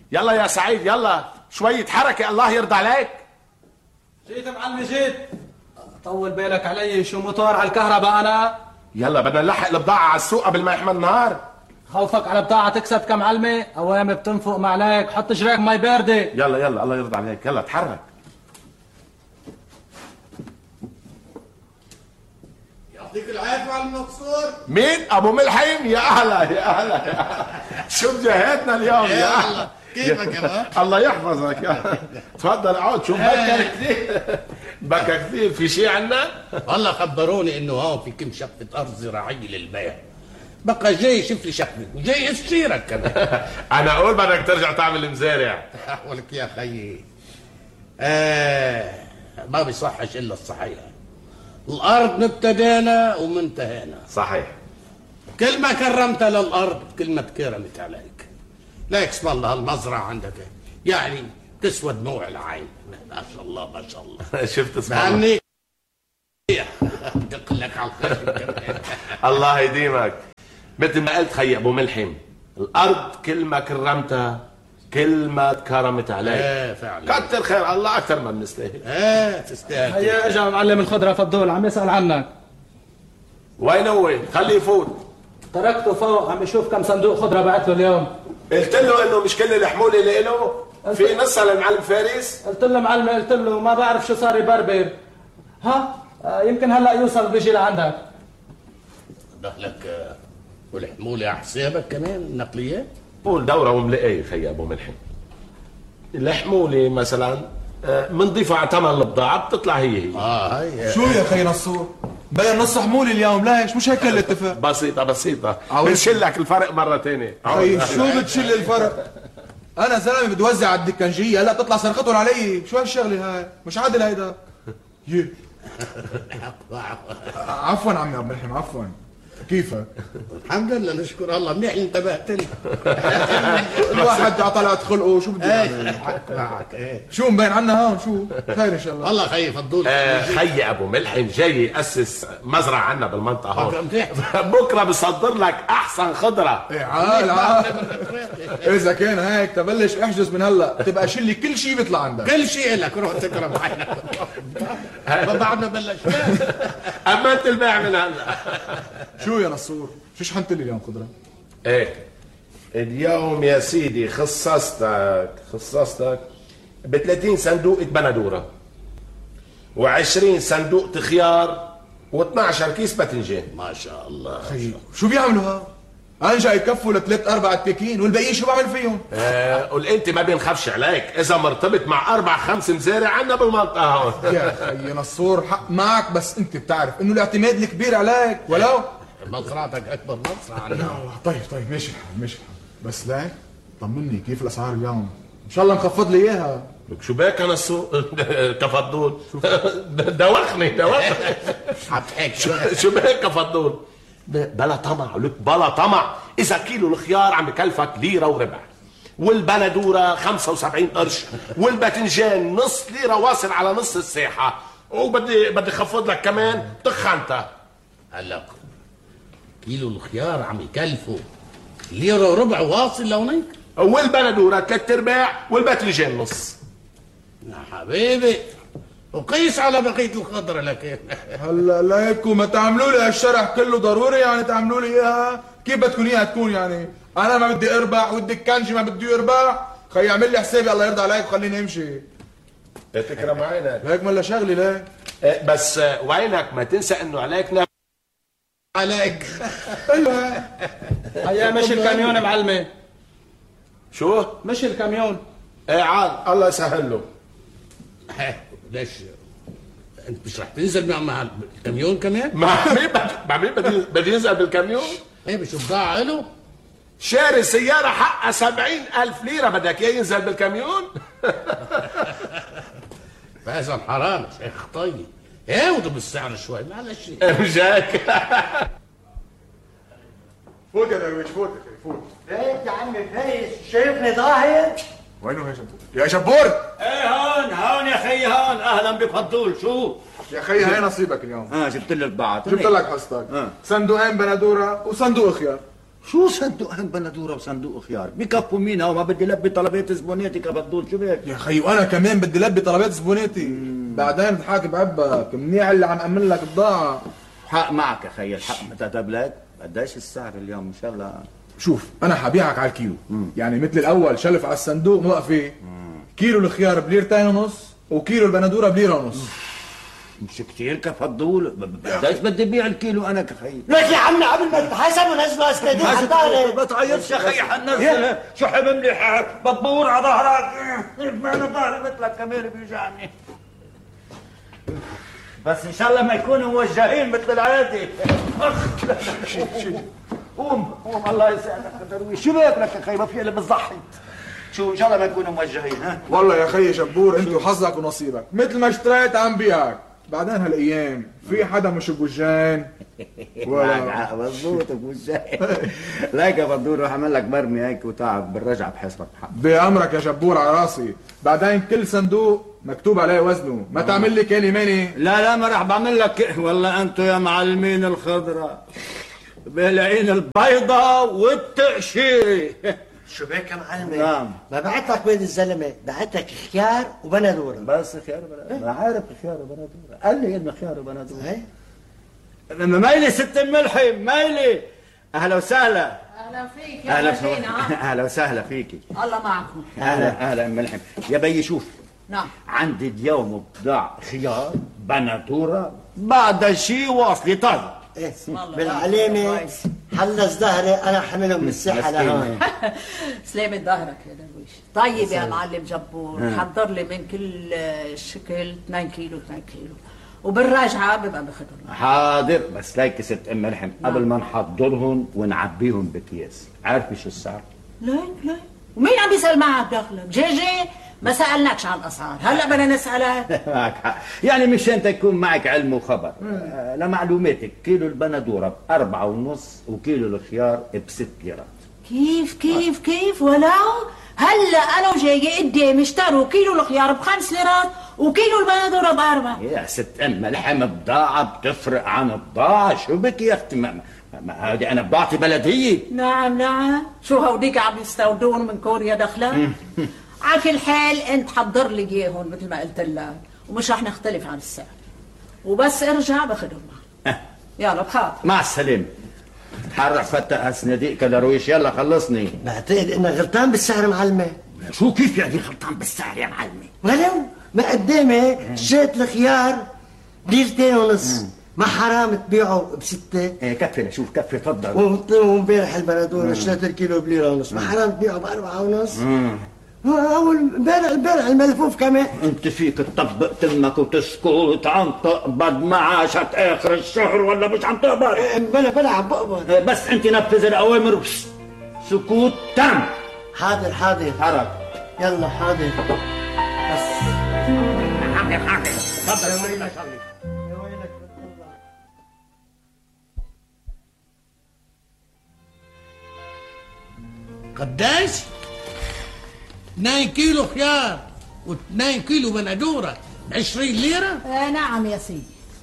يلا يا سعيد يلا شوية حركة الله يرضى عليك. جيت معلمي جيت. طول بالك علي، شو موتور على الكهرباء انا؟ يلا بدنا نلحق البضاعة على السوق قبل ما يحمى النهار. خوفك على بضاعة تكسب كمعلمي؟ اوام بتنفق معلك، حط جريك مي باردة. يلا الله يرضى عليك، يلا تحرك. يعطيك العافية على المقصور. مين؟ ابو ملحم؟ يا اهلا يا اهلا شو مجهدنا اليوم يا اهلا. كيفك يا الله يحفظك. تفضل اقعد. شو بكى كثير؟ بكى كثير. في شيء عنا؟ والله خبروني انه هون في كم شقة ارض زراعية للبيع، بقى جاي يشوف لي شقة وجاي استشيرك كمان. انا اقول بدك ترجع تعمل مزارع. ولك يا خيي ما بيصحش الا الصحيح. الارض مبتدانا ومنتهينا. صحيح. كل ما كرمتها للارض كل ما تكرمت عليك. لا اسم الله المزرعة عندك يعني تسوى دموع العين. ما شاء الله ما شاء الله. شفت اسم الله. دق لك على الخير. الله يديمك. مثل ما قلت خي ابو ملحم، الارض كل ما كرمتها كل ما تكرمت عليك. فعلا كتر خير الله، اكثر ما بنستاهل. تستاهل. هيا اجا معلم الخضرة فضول عم يسأل عنك. وين هو؟ خليه يفوت. تركته فوق عم يشوف كم صندوق خضرة بعت له اليوم. قلت له انه مش كل الحمولة لإله، في نصها للمعلم فارس. قلت له معلم، قلت له ما بعرف شو صار يبربر. ها يمكن هلا يوصل بيجي لعندك. دخلك والحمولة على حسابك كمان النقليات؟ قول دورة وملقاية خي ابو ملحم. الحمولة مثلا بنضيفها على ثمن البضاعة بتطلع هي. هي شو يا خي نصور؟ بين نص حمولي اليوم، ليش مش هيك الاتفاق؟ بسيطة بنشيل لك الفرق مرة ثانية. خي شو بتشيل الفرق؟ انا زلمه بدي وزع على الدكانجيه، هلا بتطلع سرقتهم علي، شو هالشغله هاي؟ مش عادل هيدا. عفوا عمي عبد الرحيم، عفوا. كيفك؟ الحمد لله نشكر الله، منيح انتبهت لي. الواحد على طلعت خلقه، شو بدي اعمل؟ معك شو مبين عنا هون؟ شو خير ان شاء الله. والله خي فضول. خي ابو ملحم جاي ياسس مزرعه عنا بالمنطقه هون. بكره بصدر لك احسن خضره. عال اذا كان هيك تبلش احجز من هلا، تبقى شيل لي كل شيء بيطلع عندك. كل شيء لك، روح تكرم عينك. ما بعدنا بلشنا. امنت البيع من هلا. شو يا نصور؟ شو شحنت لي اليوم خضره؟ ايه اليوم يا سيدي خصصتك ب 30 صندوق بندوره و20 صندوق خيار و12 كيس باذنجان. ما شاء الله. خي شو بيعملوا ها؟ انجا يكفوا لثلاث اربع تكين، والباقيين شو بعمل فيهم؟ قول انت ما بنخافش عليك اذا مرتبط مع 4-5 مزارع عنا بالمنطقه هون. يا خي نصور حق معك، بس انت بتعرف انه الاعتماد الكبير عليك ولو مزرعتك اكبر مزرعه عندنا. طيب ماشي الحال. بس لا طمني كيف الاسعار اليوم؟ ان شاء الله مخفض لي اياها. لك شو باك انا السوق كفضول. دوخني حتحكي شو باك كفضول؟ بلا طمع لك بلا طمع. اذا كيلو الخيار عم بكلفك ليره وربع، والبندوره 75 قرش، والباذنجان نص ليره واصل على نص الساحه، وبدي خفض لك كمان طخنتها. هلا كيلو الخيار عم يكلفوا ليره وربع واصل لونيك، والبندوره 3/4 والباذنجان نص. يا حبيبي وقيس على بقيه الخضره لك. هلا ليكو ما تعملوا لي هالشرح كله ضروري يعني تعملوا لي اياها؟ كيف بدكم اياها تكون يعني؟ انا ما بدي اربح والدكانجي ما بده يربح. خي اعمل لي حسابي الله يرضى عليك وخليني امشي. تكرم عينك. ليك ملا شغلي ليه؟ بس وينك ما تنسى انه عليك ايوه. هيا مشي الكاميون معلمي. شو؟ مشي الكاميون. ايه عاد الله يسهل له. ليش انت مش رح تنزل مع الكاميون كمان؟ مع مين بدي ينزل بالكاميون؟ ايه مش بضاعة له؟ شاري سيارة حقها 70,000 ليرة بدك اياه ينزل بالكاميون؟ فاذا حرام يا شيخ. طيب ايه بالسعر شوي معلش. مش هيك. فوت يا درويش فوت فايت يا عمي فايت، شايفني ظاهر؟ وينه يا شبور؟ يا شبور! ايه هون يا خي هون. اهلا بفضول. شو يا خي هاي نصيبك اليوم. جبت لك بعض. جبت لك حصتك. صندوقين بندوره وصندوق خيار. شو صندوقين بندوره وصندوق خيار بكفوا مين؟ هو ما بدي لبي طلبات زبوناتي كفضول. شو بك يا خي وانا كمان بدي لبي طلبات زبوناتي. بعدين بتحاكي بعبك منيح اللي عم امن لك بضاعه. حق معك يا خي، الحق متى تبلك. قديش السعر اليوم ان شاء الله؟ شوف انا حبيعك على الكيلو. يعني مثل الاول شلف على الصندوق موقفه. كيلو الخيار بليرتين ونص وكيلو البندوره بليره ونص. مش كتير كفضول. قديش بدي بيع الكيلو انا كخي؟ لك يا عمي قبل ما تتحاسب ونزلوا اسكادين حطاري. ما تعيطش يا خي حنزل. شو حبم لي ببور على ظهرك. ما انا ظهري مثلك كمان بيوجعني. بس ان شاء الله ما يكونوا موجهين مثل العادي. قوم الله يسعدك يا درويش. شو بك لك يا خي؟ ما في الا بالضحك. شو ان شاء الله ما يكونوا موجهين. ها والله يا خي شبور انت وحظك ونصيبك. مثل ما اشتريت عم بيعك. بعدين هالايام في حدا مش بوجان ولا مضبوط بوجان. ليك يا فضول روح اعمل لك برمي هيك وتعب بالرجعه بحسبك بحق. بامرك يا شبور على راسي. بعدين كل صندوق مكتوب عليه وزنه. ما تعمل لي كاني ماني. لا ما راح بعمل لك. والله انتم يا معلمين الخضره بالعين البيضاء والتقشيري. شو بك يا معلمي؟ نعم. ما بعت لك بيد الزلمه، بعت لك خيار وبندوره. بس خيار وبندوره. ما عارف خيار وبندوره. قال لي انه خيار وبندوره. هي ميلي ست الملحم ميلي. اهلا وسهلا. اهلا فيك يا مدينة. اهلا وسهلا فيكي. الله معكم. اهلا ملحم. يا بي شوف. نعم. عندي اليوم بضاع خيار بندوره بعد شيء واصلي طيب. ايه بالعليمه حلص ظهري انا حملهم من الساحه لهون. سلامة ظهرك يا درويش. طيب يا معلم جبور حضر لي من كل شكل 2 كيلو 2 كيلو وبالراجعه ببقى باخذهم. حاضر. بس ليك ست ام ملحم قبل ما نحضرهم ونعبيهم باكياس عارفه شو السعر؟ لا ومين عم بيسال معك دخلك؟ جيجي ما سالناكش عن الاسعار، هلا بدنا نسالك. معك حق. يعني مشان تكون معك علم وخبر. لمعلوماتك كيلو البندوره ب4.5 وكيلو الخيار ب6 ليرات. كيف ولو هلا انا وجاي قدامي اشتروا كيلو الخيار ب5 ليرات وكيلو البندوره ب4. يا ست ام ملحم بضاعه بتفرق عن بضاعه. شو بك يا اختي؟ هذه انا بضاعتي بلديه. نعم شو هوديك عم يستوردون من كوريا دخلة؟ على كل حال انت حضر لي اياهم مثل ما قلت لك ومش رح نختلف عن السعر وبس ارجع باخذهم معي. يلا بخاطر. مع السلامه. حرق فتح هالصناديق كدرويش. يلا خلصني. بعتقد انك غلطان بالسعر معلمه. شو كيف يعني غلطان بالسعر يا معلمي؟ ولو ما قدامي شريت الخيار 2.5 ما حرام تبيعه ب6. ايه كفي شوف كفي تفضل. وامبارح البندوره اشتريت الكيلو ب1.5 ما حرام تبيعه ب4.5. هو البارح الملفوف كمان. انت فيك تطبق تمك وتسكت عم تقبض معاشك اخر الشهر ولا مش عم تقبض؟ بلا عم بقبض. بس انت نفذ الاوامر. سكوت تام. حاضر حرك. يلا حاضر. بس حاضر تفضل. قديش؟ 2 كيلو خيار و2 كيلو بندوره 20 ليره؟ نعم يا سيدي.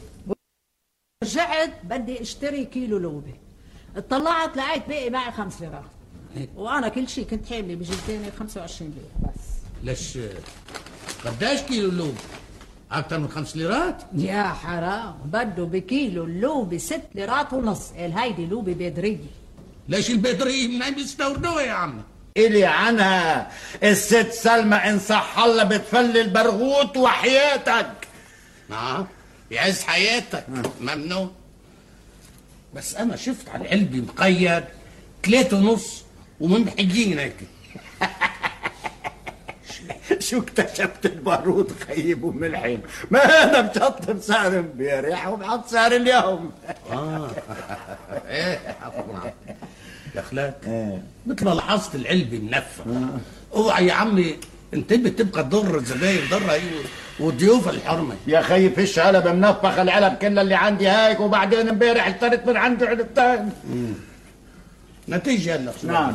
رجعت بدي اشتري كيلو لوبي. اطلعت لقيت باقي معي 5 ليرات. وانا كل شيء كنت حامله بجلداني 25 ليره بس. ليش قديش كيلو اللوب؟ اكثر من 5 ليرات؟ يا حرام بده بكيلو اللوبي 6 ليرات ونص. قال هيدي لوبي بدريه. ليش البدريه منين بيستوردوها يا عمي؟ إلي عنها الست سلمى إن صح الله بتفلي البرغوث وحياتك. نعم يعز حياتك. ممنون. بس أنا شفت على العلبة مقيد 3.5 وممحجين هيك. شو اكتشفت البارود خيب وملحم؟ ما هذا بشطب سعر امبارح وبحط سعر اليوم. ايه دخلك مثل ما لاحظت العلبة منفة. اوعى يا عمي انتبه تبقى تضر الزباين ضرها والضيوف الحرمة. يا خي فيش علب منفخ العلب كلها اللي عندي هيك وبعدين امبارح اشتريت من عنده علبتين. نتيجة هلا. نعم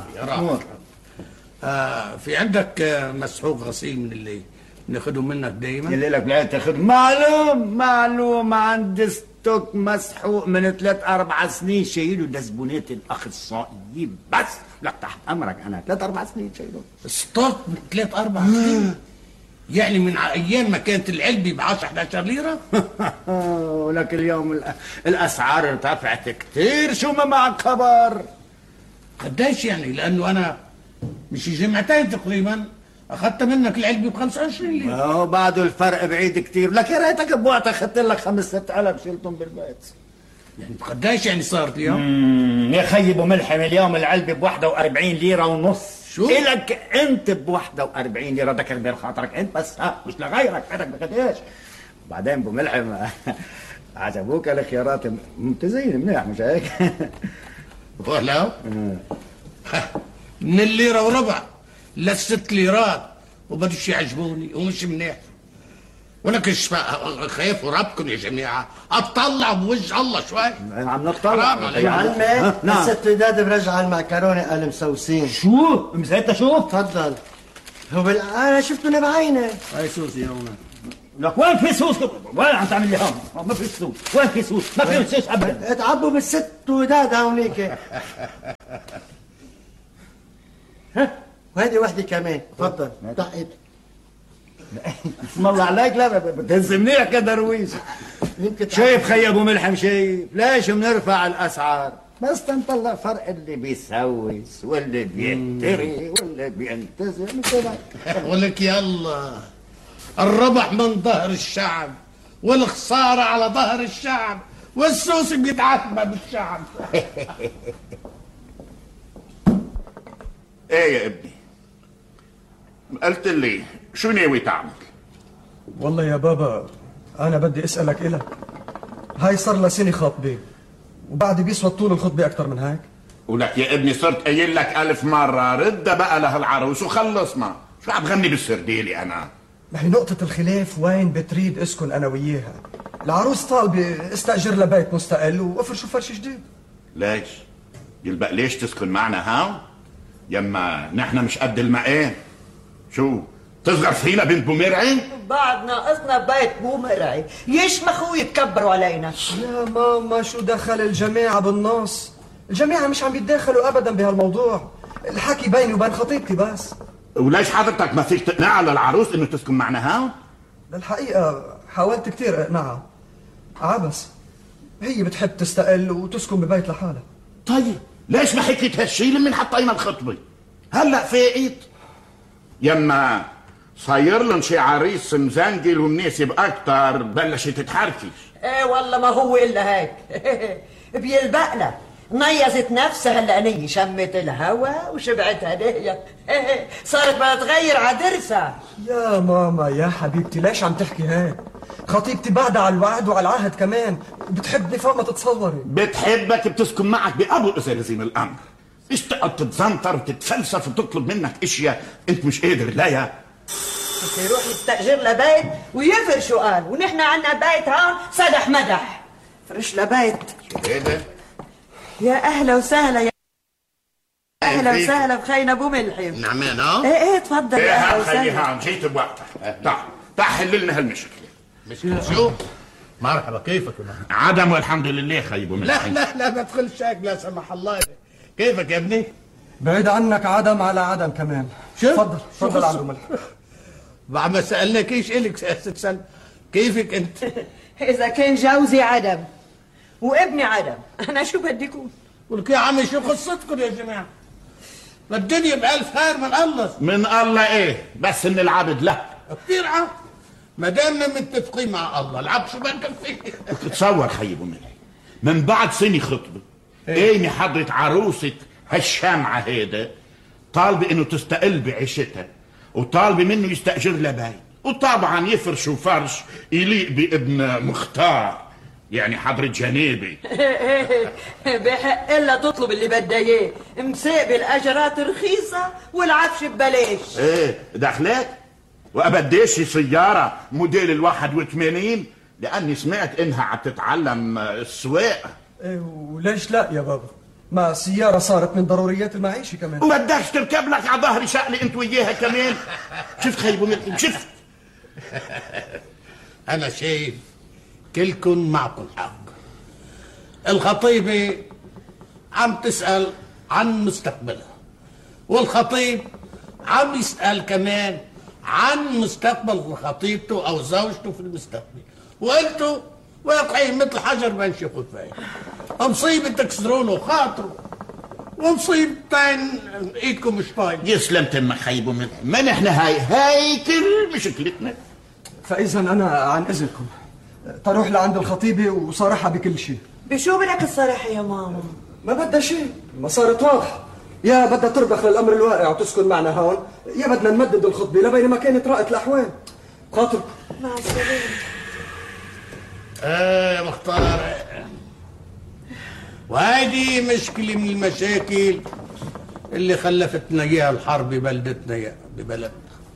في عندك مسحوق غسيل من اللي ناخده منك دايما؟ اللي لك لا تاخذ معلوم عندي توك مسحوق من 3-4 سنين شايله لزبونات الاخصائيين بس. لا تحت امرك انا 3-4 سنين شايله ستوك من 3-4 سنين؟ يعني من ايام ما كانت العلبه ب 10-11 ليره. ولكن اليوم الاسعار ارتفعت كتير. شو ما معك خبر؟ قديش يعني؟ لانه انا مش جمعتين تقريبا اخذت منك العلبه ب 25 ليره. بعده الفرق بعيد كتير. لك يا ريتك بوقتها اخذت لك 5-6 ألف شلتهم بالبيت. يعني قديش يعني صارت اليوم؟ يا خيي ابو ملحم اليوم العلبه ب 41 ليره ونص. شو؟ إلك انت ب 41 ليره. ذكر بين خاطرك انت بس، مش لغيرك. هذاك بقديش؟ وبعدين ابو ملحم عجبوك الخيارات ممتازين منيح مش هيك؟ ولو من الليره وربع ل6 ليرات وبدش يعجبوني ومش منيح. ولك خايف ربكم يا جماعه اطلع بوجه الله شوي. عم نطلع معلمة الست وداد برجع المعكرونه قال مسوسين. شو؟ مسيتها شو؟ تفضل. انا شفته بعيني. هاي سوس يا ولد. لك وين في سوس؟ وين عم تعمل لي هون؟ ما في سوس. وين في سوس؟ ما في سوس ابدا. اتعبوا بالست وداد هونيك. ها وهذه وحده كمان. تفضل طقت. اسم الله عليك. لا بتهزمني يا درويش. شايف خي ابو ملحم؟ شايف ليش بنرفع الاسعار؟ بس تنطلع فرق اللي بيسوس واللي بينتري واللي بينتزم كده. ولك يلا الربح من ظهر الشعب والخساره على ظهر الشعب والسوس بيتعتبى بالشعب. ايه يا ابني، قلت لي شو ناوي تعمل؟ والله يا بابا انا بدي اسالك إلك. هاي صار لها سنه خاطبه وبعد بيسوى طول الخطبه اكثر من هيك. ولك يا ابني صرت قايل لك 1000 مرة رد بقى لهالعروس وخلصنا. شو عم غني بالسرديلي انا؟ ما هي نقطة الخلاف وين بتريد اسكن انا وياها. العروس طالبة استأجر لها بيت مستقل وافرشوا فرش جديد. ليش؟ يلبق ليش تسكن معنا هاو؟ يما نحن مش قد المقام. شو تصغر فينا بنت بومرعي؟ بعد ناقصنا بيت بومرعي يشمخوا ويتكبروا علينا. يا ماما شو دخل الجماعة بالنص؟ الجماعة مش عم يتداخلوا ابدا بهالموضوع. الحكي بيني وبين خطيبتي بس. وليش حضرتك ما فيك تقنعها للعروس انه تسكن معنا هاو؟ للحقيقة حاولت كتير اقنعها عبس. هي بتحب تستقل وتسكن ببيت لحالها. طيب ليش ما حكيت هالشي لما حطينا الخطبة؟ هلا فاقت يما صاير لهم شي عريس مزنجل ومناسب اكتر بلشت تتحركش. ايه والله ما هو الا هيك. بيلبقنا نيزت نفسها اللقنية شمت الهوا وشبعت هدية. صارت بدها تغير عدرسها. يا ماما يا حبيبتي ليش عم تحكي هيك؟ خطيبتي بعدها على الوعد وعلى العهد كمان. بتحبني فوق ما تتصوري. بتحبك بتسكن معك بأبو إذا لزم الأمر. ايش تقعد تتزنطر وتتفلسف وتطلب منك اشياء انت مش قادر لها. يروح يستأجر له بيت ويفرشوا قال ونحن عنا بيت هون سدح مدح. فرش له بيت. ايه ده؟ يا اهلا وسهلا يا اهلا وسهلا بخينا ابو ملحم. نعمان ها؟ ايه تفضل يا اهلا وسهلا. خلي هون جيت بوقتها. تعال حل لنا هالمشكله. مشكلة شو؟ مرحبا كيفك يا مرحبا؟ عدم والحمد لله خي ابو ملحم. لا ما تدخلش هيك لا سمح الله. كيفك يا ابني؟ بعيد عنك عدم على عدم كمان. شو؟ تفضل عند ملحم. بعد ما سألناكيش إلك يا ست سلمى كيفك انت؟ اذا كان جوزي عدم وابني عدم انا شو بدي اكون؟ ولك يا عمي شو قصتكم يا جماعه؟ الدنيا بألف خير من الله. من الله ايه؟ بس ان العبد لا كثير عم ما دامنا متفقين مع الله العبد شو بدك فيه؟ وتتصور خي ابو ملحم من بعد سنه خطبه ايه حضرة عروسة هالشامعة هيدا طالبة انه تستقل بعيشتها وطالبة منه يستأجر لها بيت وطبعا يفرشوا فرش يليق بابن مختار يعني حضرة جنابي. بحق الا تطلب اللي بدها اياه مساق الاجرات رخيصة والعفش ببلاش. ايه دخلت وابديش سيارة موديل 81 لاني سمعت انها عم تتعلم السواقة. ايه وليش لا يا بابا؟ ما السيارة صارت من ضروريات المعيشة كمان. وما بدكش تركب لك على ظهري شقلي انت وياها كمان. شفت خيبوا منكم شفت. انا شايف كلكم معكم حق الخطيبة عم تسأل عن مستقبلها، والخطيب عم يسأل كمان عن مستقبل خطيبته أو زوجته في المستقبل، وقلتوا واقعين مثل حجر بين شيخ وفاين. مصيبة تكسرونه خاطره، ومصيبتين ايدكم مش طايله. يسلم تمك خيبوا من احنا هاي كل مشكلتنا. فاذا انا عن اذنكم تروح لعند الخطيبه وصارحها بكل شيء. بشو بدك الصراحه يا ماما؟ ما بدها شيء، ما صارت واضحه. يا بدها ترضخ للامر الواقع وتسكن معنا هون، يا بدنا نمدد الخطبه لبين ما كانت رأت الاحوال. خاطركم. مع السلامه. يا مختار، وهذه مشكلة من المشاكل اللي خلفتنا اياها الحرب ببلدتنا ببلدنا.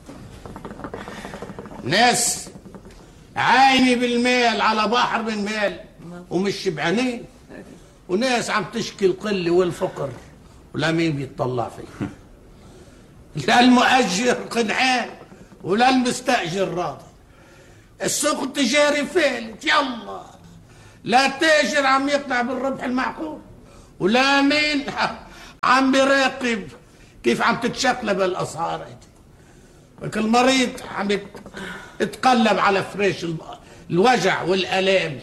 ناس عاينة بالمال على بحر من مال ومش شبعانين، وناس عم تشكي القلة والفقر ولا مين بيتطلع فيه. لا المؤجر قنعان ولا المستأجر راضي. السوق التجاري فالت، يلا لا التاجر عم يقنع بالربح المعقول ولا مين عم بيراقب كيف عم تتشقلب الاسعار. وكل مريض عم يتقلب على فراش الوجع والالام،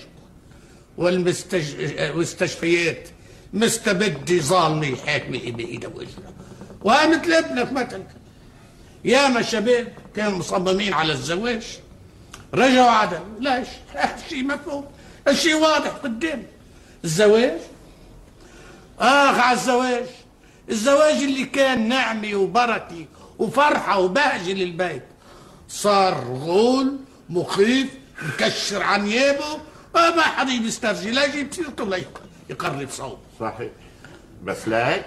والمستشفيات مستبدة ظالمة حاكمة بإيدها وجهها. ومثل ابنك مثلا، ياما شباب كانوا مصممين على الزواج رجعوا عدم. ليش؟ هذا الشيء مفهوم، الشيء واضح قدام. الزواج على الزواج اللي كان نعمة وبركة وفرحة وبهجة للبيت صار غول مخيف مكشر عن نيابه، ما حدا يسترجي لا يجيب سيرته ولا يقرب صوت. صحيح، بس لا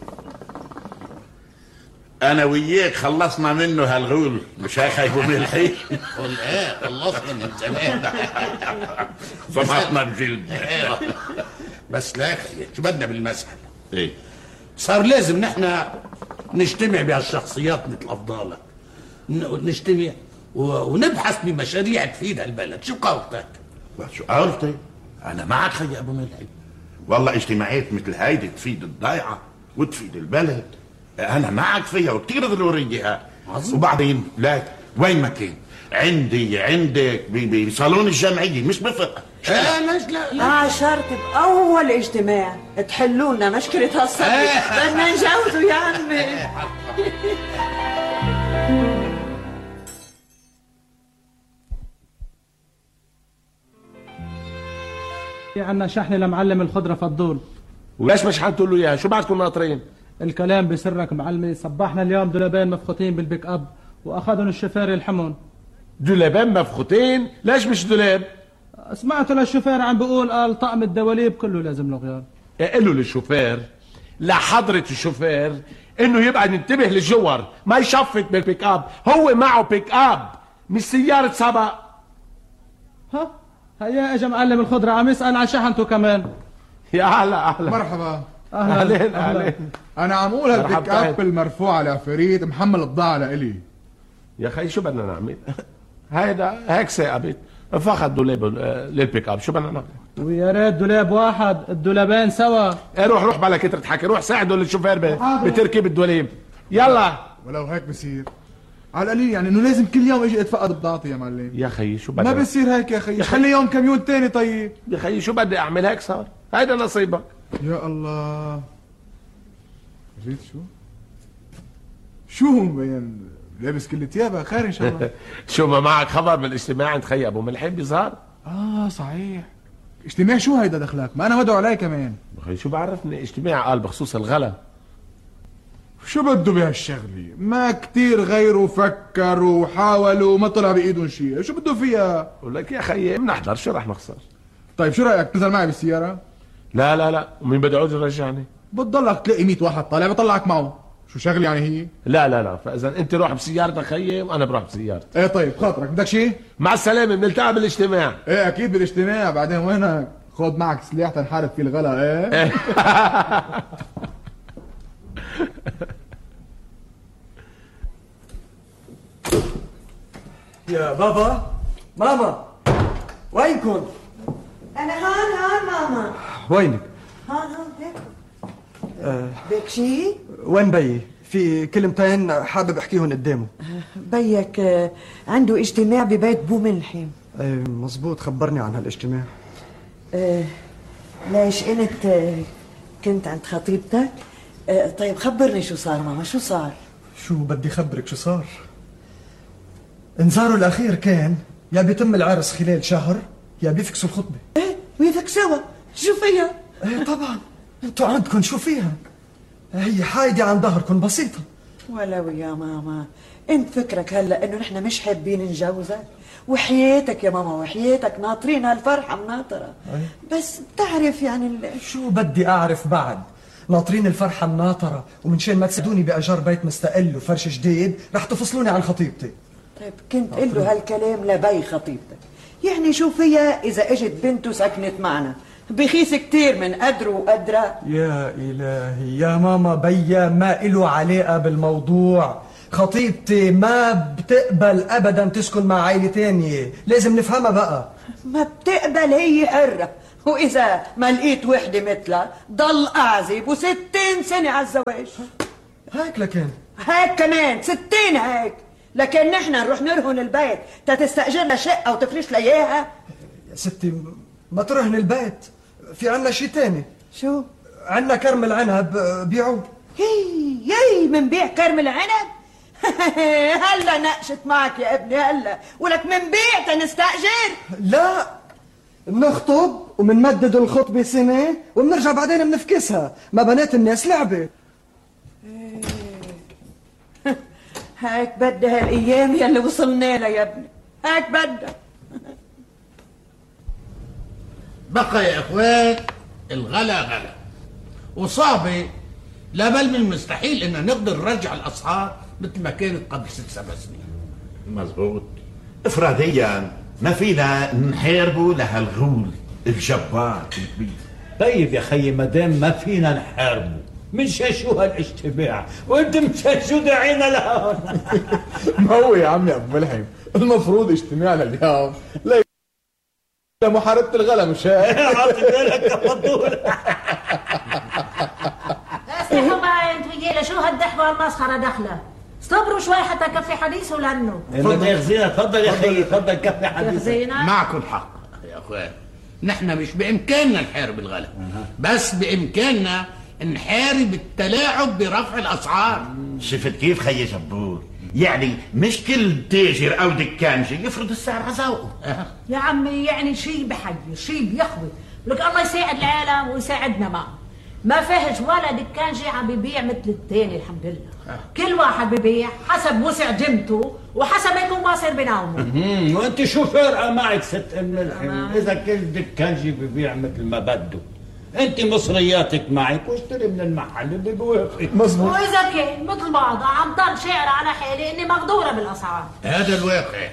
انا وياك خلصنا منه هالغول، مش هيخيبوا ملحي. قل خلصنا من زمان. صمتنا بجلد. بس لا شو بدنا بالمسألة؟ ايه صار لازم نحن نجتمع بهالشخصيات مثل افضالك، نجتمع ونبحث بمشاريع تفيد البلد. شو قولتك؟ شو قولتي؟ انا معك خي ابو ملحي، والله اجتماعات مثل هيدي تفيد الضيعه وتفيد البلد، انا معك فيها وكثير ضروريه. وبعدين لا وين ما كان عندك بصالون الجمعيه مش بفقه. لا شرط بأول اجتماع تحلوا لنا مشكلة هالصبي. بدنا نجوزه يا عمي. في عنا شحنة لمعلم الخضرة فضول. وليش مش حنتقول له اياها؟ شو بعدكم ناطرين؟ الكلام بسرك معلمي. صبحنا اليوم دولابين مفخوتين بالبيك اب واخذهم الشوفير يلحمون. دولابين مفخوتين؟ ليش مش دولاب؟ سمعت للشوفير عم بيقول قال طقم الدواليب كله لازم له غيار. قال له للشوفير لحضرة الشوفير انه يبقى ننتبه للجوار، ما يشفت بالبيك اب، هو معه بيك اب مش سيارة سبق. ها هيا اجا معلم الخضرة عم يسأل عن شحنته كمان. يا هلا مرحبا. اهلا. انا عم اقول هالبيك اب المرفوع العفريت محمل البضاعة لإلي. يا خي شو بدنا نعمل؟ هيدا هيك ثاقبت فقط دولاب للبيك اب، شو بدنا نعمل؟ ويا ريت دولاب واحد، الدولابين سوا. روح بلا كتر تحكي، روح ساعده للشوفير بتركيب الدولاب. يلا ولو هيك بصير على القليل، يعني انه لازم كل يوم اجي اتفقد بضاعتي يا معلم. يا خيي شو بدنا؟ ما بصير هيك يا خيي، خلي يوم كميون تاني. طيب يا خيي شو بدي اعمل؟ هيك صار، هيدا نصيبك. يا الله. جيت شو مبين لابس كل ثيابها خير ان شاء الله. شو ما معك خبر من الاجتماع عند خي ابو ملحم بيظهر؟ صحيح. اجتماع شو هيدا دخلك؟ ما انا مدعو علي كمان. خي شو بعرفني اجتماع قال بخصوص الغلا. شو بده بهالشغله؟ ما كتير غيروا فكروا وحاولوا وما طلع بايدهم شيء، شو بده فيها؟ ولك يا خيي بنحضر، شو رح نخسر؟ طيب شو رايك تنزل معي بالسياره؟ لا ومين بده يعود يرجعني؟ بتضلك تلاقي 100 واحد طالع بطلعك معه. شو شغلي يعني هي؟ لا فاذا انت روح بسيارتك خيي وانا بروح بسيارتي. ايه طيب خاطرك بدك شيء؟ مع السلامه، بنلتقى بالاجتماع. ايه اكيد بالاجتماع. بعدين وينك؟ خذ معك سلاح تنحارب فيه الغلا. ايه يا بابا ماما وينكن؟ انا هون ماما. وينك؟ هون هيك. بيك شي؟ وين بيي؟ في كلمتين حابب احكيهم قدامه. بيك عنده اجتماع ببيت بو ملحم. مزبوط، خبرني عن هالاجتماع. ليش انت كنت عند خطيبتك؟ طيب خبرني شو صار ماما، شو صار؟ شو بدي خبرك شو صار؟ انذاره الاخير كان يا بيتم العرس خلال شهر يا بيفكسوا الخطبه. ايه ويفكسوها؟ شو فيها؟ ايه طبعا، انتوا عندكم شو فيها؟ هي حايدة عن ظهركم بسيطة. ولو يا ماما انت فكرك هلا انه نحن مش حابين نجوزك؟ وحياتك يا ماما وحياتك ناطرين هالفرحة مناطرة. بس بتعرف يعني شو بدي اعرف بعد؟ ناطرين الفرحة مناطرة ومنشان ما تساعدوني بأجار بيت مستقل وفرش جديد رح تفصلوني عن خطيبتي. طيب كنت قل له هالكلام لبي خطيبتك، يعني شو فيها إذا اجت بنته سكنت معنا؟ بخيس كتير من قدره وقدره. يا إلهي يا ماما، بيا ما إله علاقة بالموضوع. خطيبتي ما بتقبل أبدا تسكن مع عائلة تانية، لازم نفهمها بقى. ما بتقبل، هي حرة، وإذا ما لقيت وحدة مثلها ضل أعزب و60 سنة على الزواج. هيك لكن هيك كمان 60 هيك، لكن نحن نروح نرهن البيت تستأجر لها شقة وتفرش لها إياها. يا ستي ما ترهن البيت، في عنا شي تاني. شو؟ عنا كرم العنب بيعوه. يي منبيع كرم العنب؟ هلا نقشت معك يا ابني هلا، ولك منبيع تنستأجر؟ لا، بنخطب ومنمدد الخطبة سنة وبنرجع بعدين بنفكسها، ما بنات الناس لعبة. هيك بدها هالايام يلي وصلنا لها يا ابني، هيك بدها. بقى يا اخوان الغلا غلا وصعبة، لا بل من المستحيل ان نقدر نرجع الاسعار مثل ما كانت قبل 6-7 سنين. مزبوط، افراديا ما فينا نحاربه لهالغول الجبار الكبير. طيب يا خيي ما دام ما فينا نحاربه منشان شو هالاجتماع وانت مشان شو داعينا لهون؟ ما هو يا عمي ابو ملحم المفروض اجتماعنا اليوم لمحاربة الغلا مش هيك؟ عطي بالك يا فضول. استحوا بقى انت رجاله، شو هالضحك والمسخره دخله؟ صبروا شوي حتى كفي حديثه لانه ما يخزينا. تفضل يا خيي، تفضل كفي حديثك. معكم حق يا اخوان، نحن مش بامكاننا نحارب الغلا، بس بامكاننا نحارب التلاعب برفع الاسعار. شفت كيف خيي جبور؟ يعني مش كل تاجر او دكانجي يفرض السعر على ذوقه. يا عمي يعني شيء بحي شيء بيخوي، لك الله يساعد العالم ويساعدنا معه. ما فيهش ولا دكانجي عم بيبيع مثل الثاني الحمد لله. كل واحد ببيع حسب وسع جمته وحسب ما يكون واصل بنومه. وانت شو فارقه معك ست ام الحين اذا كل دكانجي ببيع مثل ما بده؟ انت مصرياتك معك واشتري من المحل اللي بوافق. مظبوط. واذا كان مثل بعضها عم ضل شاعر على حالي اني مقدوره بالاسعار. هذا الواقع.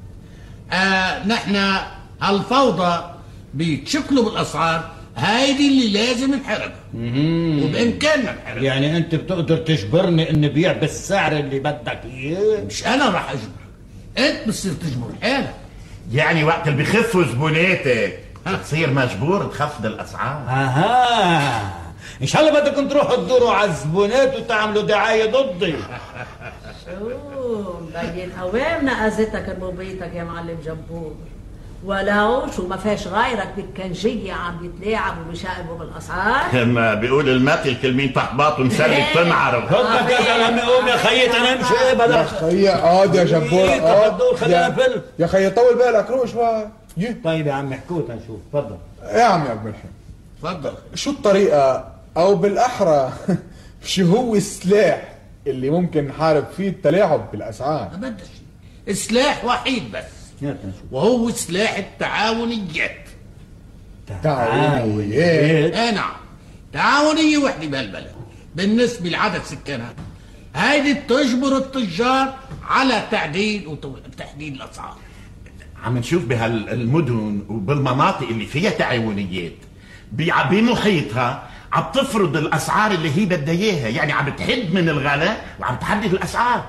نحن هالفوضى بتشكلوا بالاسعار هيدي اللي لازم نحاربها وبامكاننا نحاربها. يعني انت بتقدر تجبرني اني بيع بالسعر اللي بدك اياه؟ مش انا راح اجبر، انت بتصير تجبر حالك. يعني وقت اللي بخفوا زبوناتك بتصير مجبور تخفض الاسعار. اها، ان شاء الله بدكم تروحوا تدوروا على الزبونات وتعملوا دعايه ضدي. شو مبين اوامنا اذتك ربوبيتك يا معلم جبور، ولو شو ما فيش غيرك بالكنجية عم يتلاعبوا بشقبوا بالاسعار. ما بيقول المثل كل مين تحت باط ومسلك تنعرف. فضلك يا زلمه قوم يا خيي تنمشي بلا يا خيي اقعد يا جبور اقعد. يا خيي طول بالك روح شوي. طيب يا عم احكوا تنشوف. تفضل يا عمي ابو ملحم، تفضل. شو الطريقة او بالاحرى شو هو السلاح اللي ممكن نحارب فيه التلاعب بالاسعار؟ ما بدش سلاح وحيد بس، وهو سلاح التعاونيات. تعاونيات؟ نعم، تعاونية وحدة بهالبلد بالنسبة لعدد سكانها، هيدي تجبر التجار على تعديل وتحديد الاسعار. عم نشوف بهالمدن وبالمناطق اللي فيها تعاونيات بمحيطها عم تفرض الاسعار اللي هي بدها اياها، يعني عم تحد من الغلاء وعم تحدد الاسعار.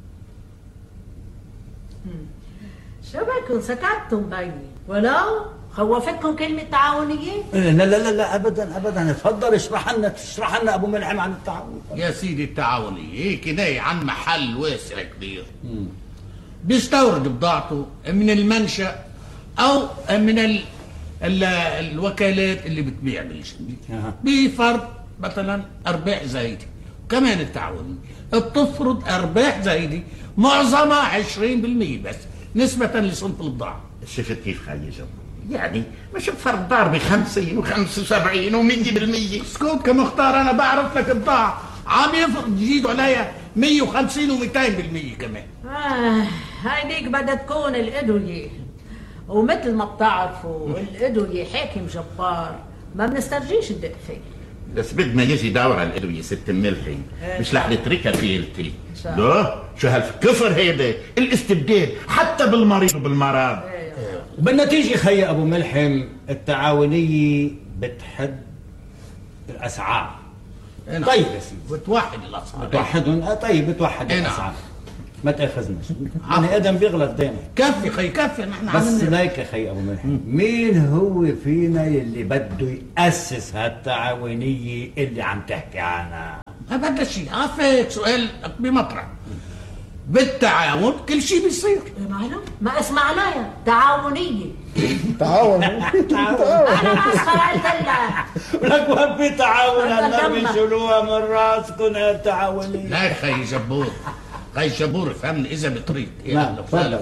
شو بكون سكتتم بيي؟ ولو خوفتكم كلمة تعاونية؟ لا لا لا لا ابدا ابدا، اتفضل اشرح لنا ابو ملحم عن التعاون. يا سيدي التعاونية هي كناية عن محل واسع كبير بيستورد بضاعته من المنشأ أو من الوكالات اللي بتبيع بفرض مثلا أرباح زايدة. كمان التعاونية بتفرض أرباح زايدة معظمها 20% بس نسبة لصنف البضاعة. شفت كيف خايجة؟ يعني مش بفرض ضرب 50 و75 و100%. اسكت كمختار، أنا بعرف لك البضاعة عم يفرض يزيدوا عليها 150 و200% كمان. هيديك بدها تكون الأدوية، ومثل ما بتعرفوا الأدوية حاكم جبار ما بنسترجيش الدق فيه. بس بدنا يجي دورة الأدوية ست ملحي، مش رح نتركها فيلتي. لا شو هالكفر هيدا الاستبداد حتى بالمريض وبالمرض. وبالنتيجة خي أبو ملحم التعاونية بتحد الأسعار. طيب يا سيدي بتوحد الأسعار. بتوحدهم. طيب بتوحد الأسعار، ما تأخذناش. بني آدم بيغلط دايما. كفي خي كفي، نحن بس ليك يا خي أبو ملحم، مين هو فينا اللي بده يأسس هالتعاونية اللي عم تحكي عنها؟ ما بدها شيء. عفيت سؤال بمطرح. بالتعاون كل شيء بيصير. معلوم ما اسمعناها تعاونية. تعاون أنا ما سمعت لك وين في تعاون؟ هلا بيشيلوها من راسكم التعاونية. لا خي جبور، خي جبور فهمني إذا بتريد. لا تفضل.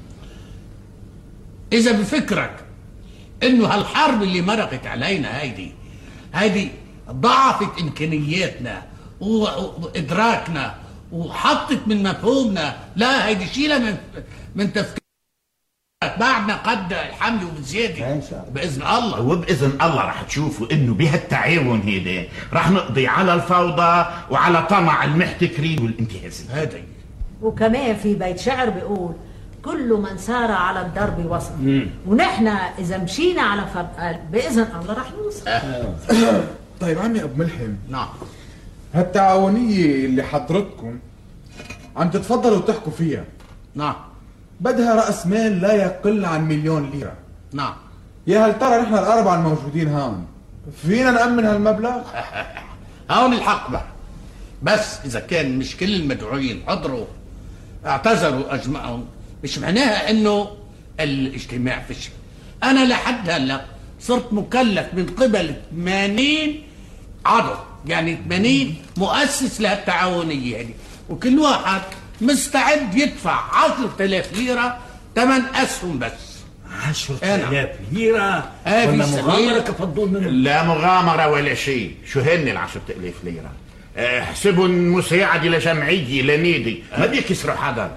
إذا بفكرك إنه هالحرب اللي مرقت علينا هيدي ضعفت إمكانياتنا وإدراكنا وحطت من مفهومنا، لا هيدي شيلها من تفكيرك. بعدنا قد الحمل وبزيادة بإذن الله. وبإذن الله رح تشوفوا إنه بهالتعاون هيدا رح نقضي على الفوضى وعلى طمع المحتكرين والانتهازين. هذا وكمان في بيت شعر بيقول كل من سار على الدرب وصل. ونحن إذا مشينا على فرقال بإذن الله رح نوصل. طيب عمي أبو ملحم، نعم، هالتعاونية اللي حضرتكم عم تتفضلوا تحكوا فيها، نعم، بدها رأس مال لا يقل عن 1,000,000 ليرة. نعم. يا هل ترى نحن الأربعة الموجودين هون فينا نأمن هالمبلغ؟ هون الحق بقى. بس إذا كان مش كل المدعوين حضروا اعتذروا أجمعهم مش معناها إنه الاجتماع فشل. أنا لحد هلا صرت مكلف من قبل 80 عضو، يعني 80 مؤسس للتعاونية هذه، وكل واحد مستعد يدفع 10,000 ليرة ثمن أسهم بس. 10,000 ليرة؟ ولا مغامرة كفضول منه؟ لا مغامرة ولا شيء. شو هن 10,000 ليرة؟ احسبهم مساعدة لجمعية لنادي، ما بدك يسروا حدا.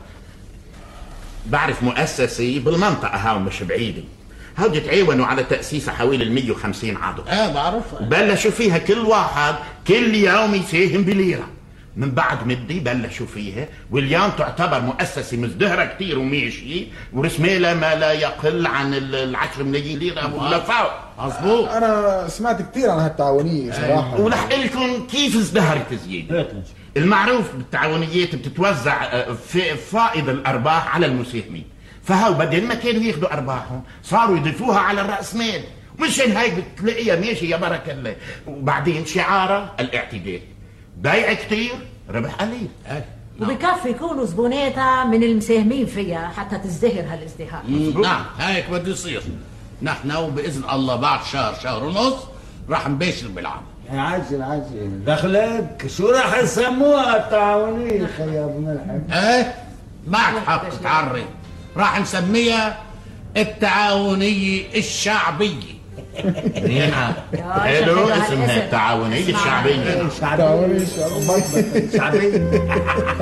بعرف مؤسسة بالمنطقة هاو مش بعيدة، هودي تعاونوا على تأسيسها حوالي 150 عضو. بعرفها. بلشوا فيها كل واحد كل يوم يساهم بليرة. من بعد مدي بلشوا فيها، واليوم تعتبر مؤسسة مزدهرة كتير وماشية، ورسمالها ما لا يقل عن 10 ملايين ليرة ولا فوق. مظبوط. أنا سمعت كتير عن هالتعاونية صراحة. ورح لكم كيف ازدهرت زيادة. المعروف بالتعاونيات بتتوزع في فائض الأرباح على المساهمين، فهو بدل ما كانوا ياخذوا أرباحهم صاروا يضيفوها على الرأس مال، مشان هيك بتلاقيها ماشي يا بركة الله. وبعدين شعارها الاعتدال، بيع كتير ربح قليل. وبكفي يكونوا زبوناتها من المساهمين فيها حتى تزدهر هالازدهار. نعم هيك بده يصير. نحن وبإذن الله بعد شهر ونص راح نباشر بالعمل. عجل دخلك شو راح يسموها التعاونية خي ابو ملحم؟ معك حق تعري، راح نسميها التعاونية الشعبية. نعم حلو اسمها التعاونية الشعبية. التعاونية الشعبية.